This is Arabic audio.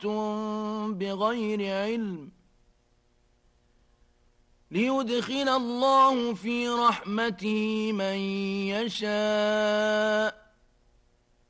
اتخذتم بغير علم ليدخل الله في رحمته من يشاء